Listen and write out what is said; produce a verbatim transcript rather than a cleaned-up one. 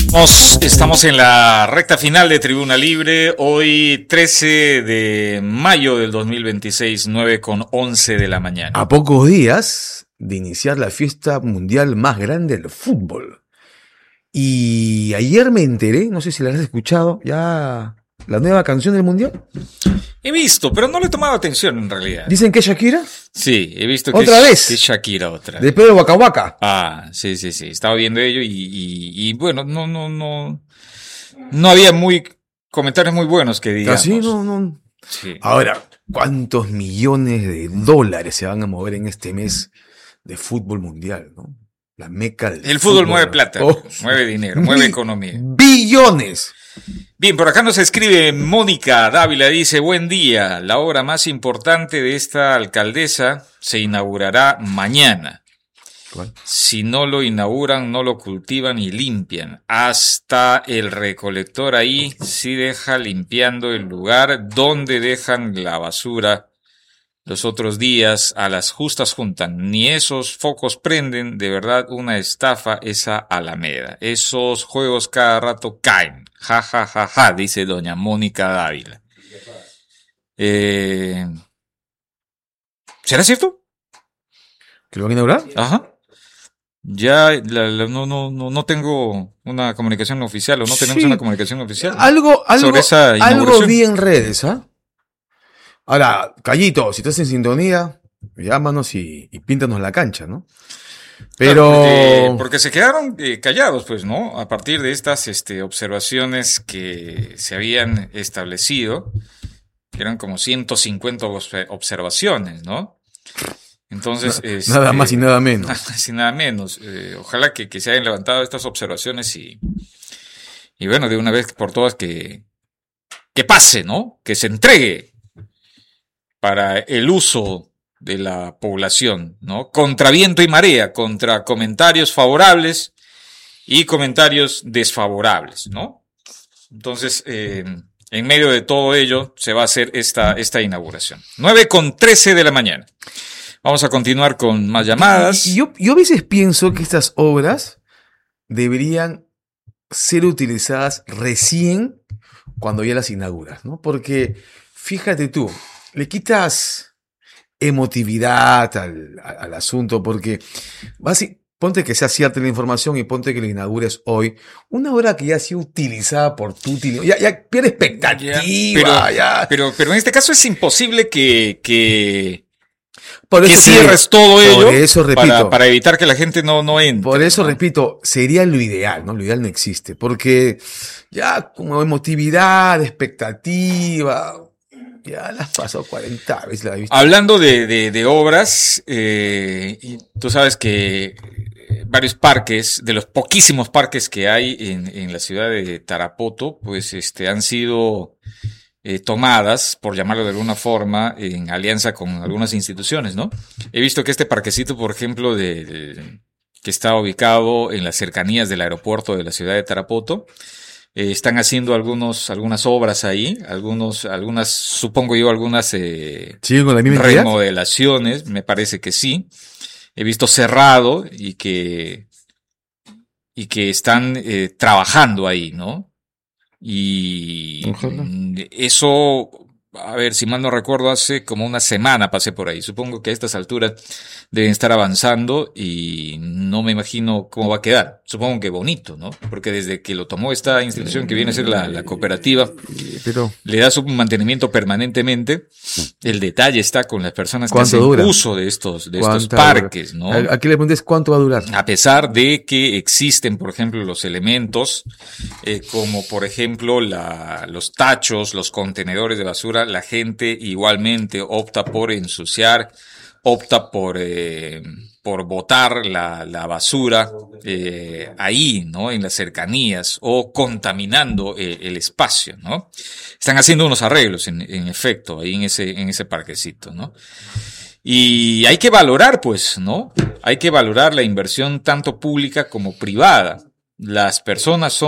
Estamos, estamos en la recta final de Tribuna Libre, hoy trece de mayo del dos mil veintiséis, nueve con once de la mañana. A pocos días de iniciar la fiesta mundial más grande del fútbol. Y ayer me enteré, no sé si la has escuchado, ya la nueva canción del mundial. He visto, pero no le he tomado atención en realidad. ¿Dicen que es Shakira? Sí, he visto que, ¿Otra es, vez? que es Shakira otra. Después de Waka Waka. Ah, sí, sí, sí, estaba viendo ello y, y, y bueno, no, no, no, no había muy comentarios muy buenos que digamos. Así no, no. Sí. Ahora, ¿cuántos millones de dólares se van a mover en este mes de fútbol mundial, no? La meca del El fútbol, fútbol mueve plata, oh. mueve dinero, mueve Bi- economía. Billones. Bien, por acá nos escribe Mónica Dávila, dice, buen día, la obra más importante de esta alcaldesa se inaugurará mañana. ¿Cuál? Si no lo inauguran, no lo cultivan y limpian. Hasta el recolector ahí sí deja limpiando el lugar donde dejan la basura. Los otros días a las justas juntan, ni esos focos prenden, de verdad una estafa esa Alameda. Esos juegos cada rato caen. Ja, ja, ja, ja, dice doña Mónica Dávila. Eh... ¿Será cierto? ¿Que lo van a inaugurar? Ajá. Ya la, la, no, no, no, no tengo una comunicación oficial o no tenemos Sí. una comunicación oficial. Algo, algo, Sobre esa algo inauguración. vi en redes, ¿ah? Ahora, Callito, si estás en sintonía, llámanos y, y píntanos la cancha, ¿no? Pero... Claro, porque, porque se quedaron eh, callados, pues, ¿no? A partir de estas este, observaciones que se habían establecido, que eran como ciento cincuenta obs- observaciones, ¿no? Entonces, Na- este, nada más y nada menos. Nada más y nada menos. Eh, ojalá que, que se hayan levantado estas observaciones y, y bueno, de una vez por todas que, que pase, ¿no? Que se entregue para el uso de la población, ¿no? Contra viento y marea, contra comentarios favorables y comentarios desfavorables, ¿no? Entonces, eh, en medio de todo ello, se va a hacer esta, esta inauguración. nueve con trece de la mañana. Vamos a continuar con más llamadas. Y yo, yo a veces pienso que estas obras deberían ser utilizadas recién cuando ya las inauguras, ¿no? Porque, fíjate tú, le quitas emotividad al, al, al asunto, porque basi- ponte que sea cierta la información y ponte que lo inaugures hoy, una obra que ya ha sido utilizada por tu utilidad, ya, ya pierde expectativa, pero, ya. Pero, pero en este caso es imposible que, que, Por que eso te cierres digo, todo ello por eso repito, para, para evitar que la gente no, no entre. Por eso, ¿no? repito, sería lo ideal, ¿no? Lo ideal no existe, porque ya como emotividad, expectativa, ya las pasó cuarenta veces. La he visto. Hablando de, de, de obras, eh, y tú sabes que varios parques, de los poquísimos parques que hay en, en la ciudad de Tarapoto, pues este, han sido eh, tomadas, por llamarlo de alguna forma, en alianza con algunas instituciones, ¿no? He visto que este parquecito, por ejemplo, de, de, que está ubicado en las cercanías del aeropuerto de la ciudad de Tarapoto, eh, están haciendo algunos, algunas obras ahí, algunos, algunas, supongo yo, algunas eh, ¿Sigue con la misma entidad? remodelaciones, me parece que sí. He visto cerrado y que, y que están eh, trabajando ahí, ¿no? Y Ojalá. eso, a ver, si mal no recuerdo, hace como una semana pasé por ahí. Supongo que a estas alturas deben estar avanzando y no me imagino cómo va a quedar. Supongo que bonito, ¿no? Porque desde que lo tomó esta institución que viene a ser la, la cooperativa, Pero, le da su mantenimiento permanentemente. El detalle está con las personas que ¿cuánto hacen dura? uso de estos, de estos ¿cuánta parques, ¿no? dura? Aquí le preguntes cuánto va a durar. A pesar de que existen, por ejemplo, los elementos, eh, como por ejemplo la, los tachos, los contenedores de basura, la gente igualmente opta por ensuciar, opta por, eh, por botar la, la basura eh, ahí, ¿no? En las cercanías o contaminando eh, el espacio, ¿no? Están haciendo unos arreglos, en, en efecto, ahí en ese, en ese parquecito, ¿no? Y hay que valorar, pues, ¿no? Hay que valorar la inversión tanto pública como privada. Las personas son